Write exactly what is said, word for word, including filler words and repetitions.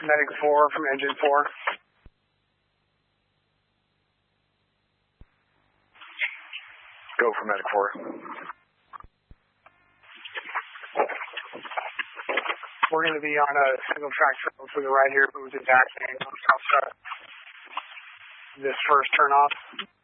Medic four from engine four. Go for Medic four. We're going to be on a single track trail to the right here, moving back south side. This first turn off.